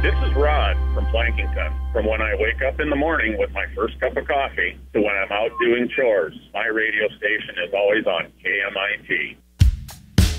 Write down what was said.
This is Rod from Plankington. From when I wake up in the morning with my first cup of coffee to when I'm out doing chores, my radio station is always on KMIT.